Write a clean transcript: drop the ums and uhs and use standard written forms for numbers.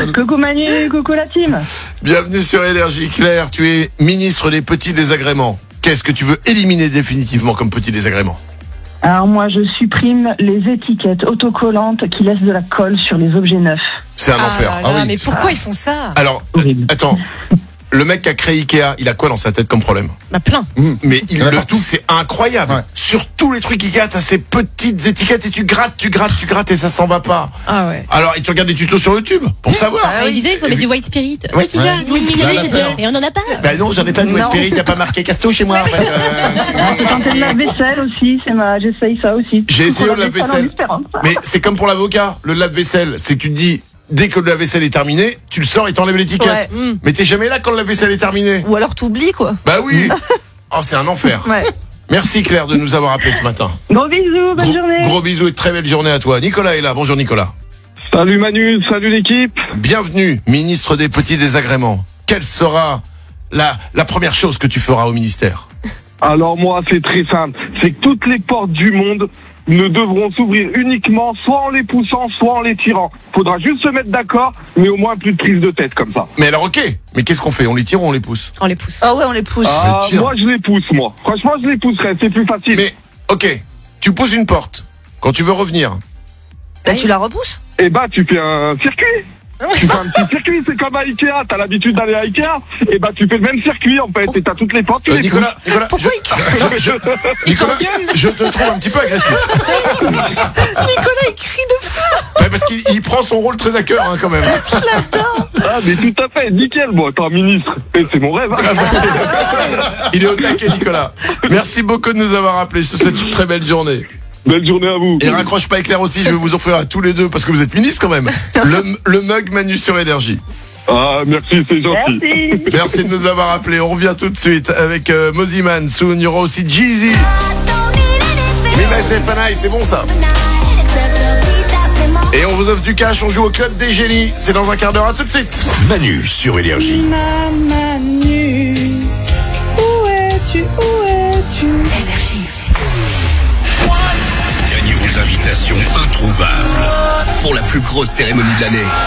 Coucou Manu, coucou la team. Bienvenue sur Énergie. Claire, tu es ministre des petits désagréments. Qu'est-ce que tu veux éliminer définitivement comme petit désagrément ? Alors moi je supprime les étiquettes autocollantes qui laissent de la colle sur les objets neufs. C'est un enfer. Là, mais pourquoi ils font ça ? Alors, attends. Le mec qui a créé Ikea, il a quoi dans sa tête comme problème ? Bah plein. Mais le tout, c'est incroyable. Ouais. Sur tous les trucs Ikea, t'as ces petites étiquettes et tu grattes et ça s'en va pas. Ah ouais. Alors, et tu regardes des tutos sur YouTube pour savoir. Il disait il faut mettre du white spirit. Ouais, Ouais. Et on en a pas. Bah non, j'en ai pas de White Spirit, y a pas marqué Casto chez moi. En fait. J'ai tenté le lave-vaisselle aussi, j'essaye ça aussi. J'ai essayé le Lave-vaisselle en lave-vaisselle. espérance. Mais c'est comme pour l'avocat, le lave-vaisselle, c'est que tu te dis, dès que le lave-vaisselle est terminé, tu le sors et t'enlèves l'étiquette. Ouais. Mais t'es jamais là quand le lave-vaisselle est terminé. Ou alors t'oublies quoi. Bah oui. Oh, c'est un enfer. Ouais. Merci Claire de nous avoir appelé ce matin. Gros bisous, bonne journée. Gros bisous et très belle journée à toi. Nicolas est là. Bonjour Nicolas. Salut Manu, salut l'équipe. Bienvenue, ministre des petits désagréments. Quelle sera la première chose que tu feras au ministère ? Alors moi c'est très simple, c'est que toutes les portes du monde ne devront s'ouvrir uniquement soit en les poussant, soit en les tirant. Faudra juste se mettre d'accord, mais au moins plus de prise de tête comme ça. Mais alors ok, mais qu'est-ce qu'on fait ? On les tire ou on les pousse ? On les pousse. Ah ouais, on les pousse. Ah, tire. moi je les pousse moi. Franchement je les pousserai, c'est plus facile. Mais ok, tu pousses une porte. Quand tu veux revenir, Bah, tu la repousses. Et bah tu fais un circuit. Tu fais un petit circuit, c'est comme à Ikea, t'as l'habitude d'aller à Ikea, et bah tu fais le même circuit en fait, et t'as toutes les portes, tu les Nicolas, Pourquoi Nicolas, je te trouve un petit peu agressif. Nicolas il crie de fou. Ouais, parce qu'il prend son rôle très à cœur hein, quand même. Ah mais tout à fait, nickel, moi, t'es un ministre, et c'est mon rêve. Hein. Il est au taquet Nicolas. Merci beaucoup de nous avoir appelés. Je te souhaite une très belle journée. Belle journée à vous. Et raccroche pas éclair aussi, je vais vous offrir à tous les deux parce que vous êtes ministres quand même. Le mug Manu sur Énergie. Ah merci, c'est gentil. Merci. Merci de nous avoir appelés. On revient tout de suite avec Moziman. Soon, il y aura aussi Jeezy. Mina Sefanai, c'est bon ça. Et on vous offre du cash, on joue au club des génies. C'est dans un quart d'heure, à tout de suite. Manu sur Énergie. Manu, où es-tu, Énergie. Gagnez vos invitations introuvables pour la plus grosse cérémonie de l'année.